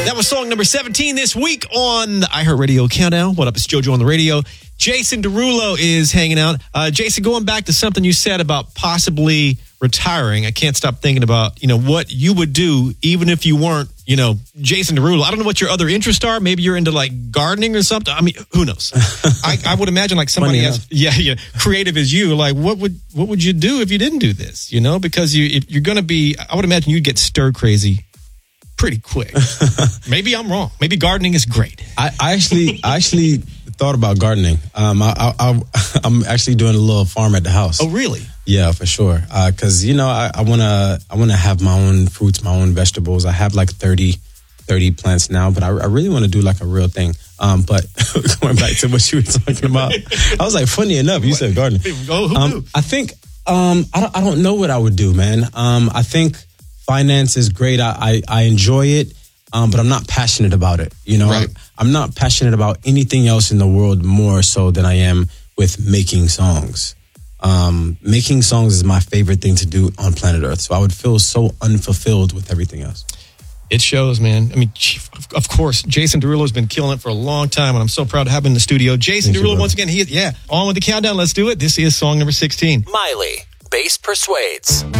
That was song number 17 this week on the iHeartRadio Countdown. What up? It's JoJo on the radio. Jason Derulo is hanging out. Jason, going back to something you said about possibly retiring, I can't stop thinking about, what you would do even if you weren't, Jason Derulo. I don't know what your other interests are. Maybe you're into like gardening or something. I mean, who knows? I would imagine like somebody else, creative as you. Like, what would you do if you didn't do this? Because if you're going to be, I would imagine you'd get stir crazy pretty quick. Maybe I'm wrong. Maybe gardening is great. I actually thought about gardening. I'm actually doing a little farm at the house. Oh, really? Yeah, for sure. Because I wanna have my own fruits, my own vegetables. I have like 30 plants now, but I really want to do like a real thing. But going back to what you were talking about, I was like, funny enough, you said gardening. I think I don't know what I would do, man. I think finance is great. I enjoy it. But I'm not passionate about it. Right. I'm not passionate about anything else in the world more so than I am with making songs. Making songs is my favorite thing to do on planet Earth. So I would feel so unfulfilled with everything else. It shows, man. I mean, of course, Jason Derulo has been killing it for a long time, and I'm so proud to have him in the studio. Jason Derulo, once again, on with the countdown. Let's do it. This is song number 16. Miley, Bass Persuades.